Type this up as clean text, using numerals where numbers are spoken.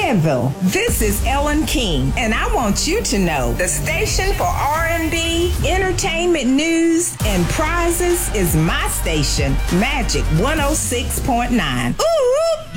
Danville, this is Ellen King, and I want you to know the station for R&B, entertainment news, and prizes is my station, Magic 106.9. Ooh!